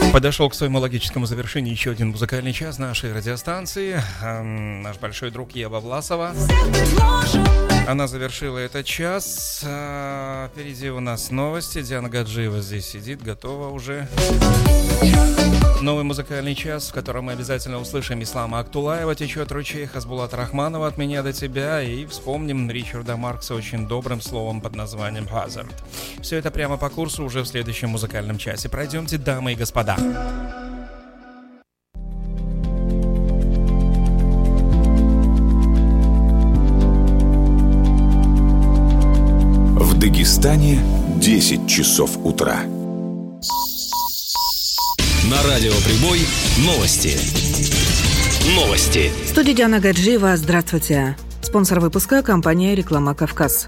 Подошел к своему логическому завершению еще один музыкальный час нашей радиостанции. Наш большой друг Ева Власова. Она завершила этот час. Впереди у нас новости. Диана Гаджиева здесь сидит, готова уже. Новый музыкальный час, в котором мы обязательно услышим Ислама Актулаева «Течет ручей», Хасбулата Рахманова «От меня до тебя» и вспомним Ричарда Маркса очень добрым словом под названием «Hazard». Все это прямо по курсу уже в следующем музыкальном часе. Пройдемте, дамы и господа. В Дагестане 10 часов утра. На радио «Прибой» новости. Новости. В студии Диана Гаджиева. Здравствуйте. Спонсор выпуска – компания «Реклама Кавказ».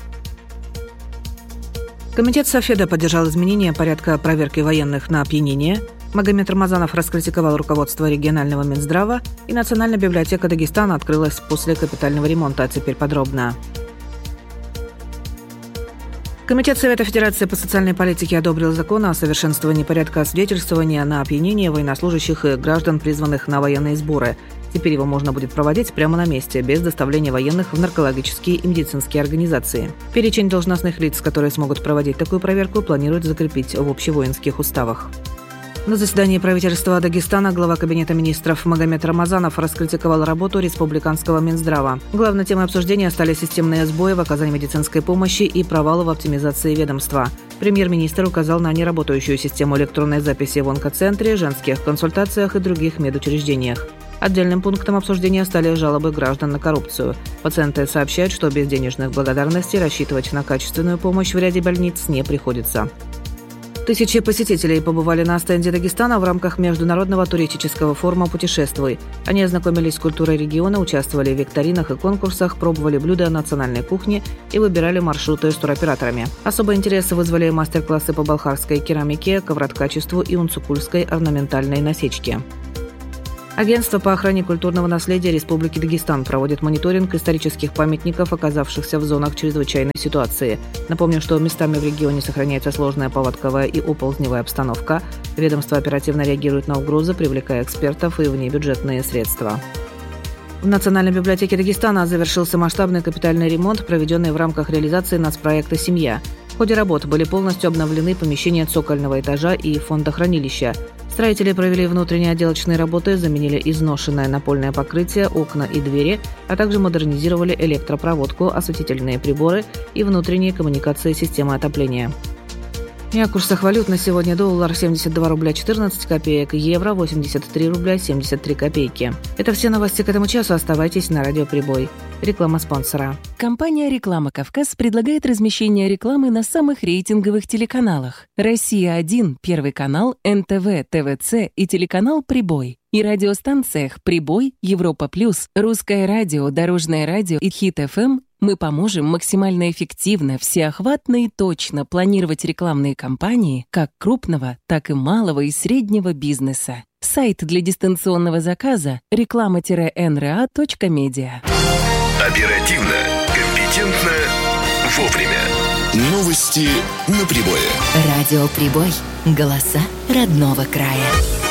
Комитет Софеда поддержал изменения порядка проверки военных на опьянение. Магомед Рамазанов раскритиковал руководство регионального Минздрава, и Национальная библиотека Дагестана открылась после капитального ремонта. А теперь подробно. Комитет Совета Федерации по социальной политике одобрил закон о совершенствовании порядка освидетельствования на опьянение военнослужащих и граждан, призванных на военные сборы. Теперь его можно будет проводить прямо на месте, без доставления военных в наркологические и медицинские организации. Перечень должностных лиц, которые смогут проводить такую проверку, планируют закрепить в общевоинских уставах. На заседании правительства Дагестана глава Кабинета министров Магомед Рамазанов раскритиковал работу республиканского Минздрава. Главной темой обсуждения стали системные сбои в оказании медицинской помощи и провалы в оптимизации ведомства. Премьер-министр указал на неработающую систему электронной записи в онкоцентре, женских консультациях и других медучреждениях. Отдельным пунктом обсуждения стали жалобы граждан на коррупцию. Пациенты сообщают, что без денежных благодарностей рассчитывать на качественную помощь в ряде больниц не приходится. Тысячи посетителей побывали на стенде Дагестана в рамках Международного туристического форума «Путешествуй». Они ознакомились с культурой региона, участвовали в викторинах и конкурсах, пробовали блюда национальной кухни и выбирали маршруты с туроператорами. Особый интерес вызвали мастер-классы по балхарской керамике, ковроткачеству и унцукульской орнаментальной насечке. Агентство по охране культурного наследия Республики Дагестан проводит мониторинг исторических памятников, оказавшихся в зонах чрезвычайной ситуации. Напомню, что местами в регионе сохраняется сложная паводковая и оползневая обстановка. Ведомство оперативно реагирует на угрозы, привлекая экспертов и внебюджетные средства. В Национальной библиотеке Дагестана завершился масштабный капитальный ремонт, проведенный в рамках реализации нацпроекта «Семья». В ходе работ были полностью обновлены помещения цокольного этажа и фондохранилища. Строители провели внутренние отделочные работы, заменили изношенное напольное покрытие, окна и двери, а также модернизировали электропроводку, осветительные приборы и внутренние коммуникации системы отопления. И о курсах валют на сегодня: доллар 72 рубля 14 копеек, евро 83 рубля 73 копейки. Это все новости к этому часу. Оставайтесь на радио «Прибой». Реклама спонсора. Компания «Реклама Кавказ» предлагает размещение рекламы на самых рейтинговых телеканалах: «Россия-1», Первый канал, НТВ, ТВЦ и телеканал «Прибой». И радиостанциях «Прибой», «Европа Плюс», «Русское радио», «Дорожное радио» и «Хит-ФМ». Мы поможем максимально эффективно, всеохватно и точно планировать рекламные кампании как крупного, так и малого и среднего бизнеса. Сайт для дистанционного заказа – reklama-nra.media. Оперативно, компетентно, вовремя. Новости на Прибое. Радио «Прибой». Голоса родного края.